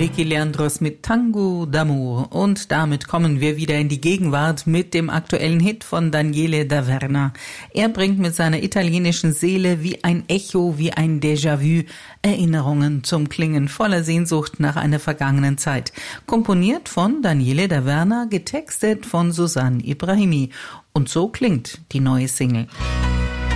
Enrique Leandros mit Tango d'Amour. Und damit kommen wir wieder in die Gegenwart mit dem aktuellen Hit von Daniele D'Averna. Er bringt mit seiner italienischen Seele wie ein Echo, wie ein Déjà-vu Erinnerungen zum Klingen voller Sehnsucht nach einer vergangenen Zeit. Komponiert von Daniele D'Averna, getextet von Susanne Ibrahimi. Und so klingt die neue Single.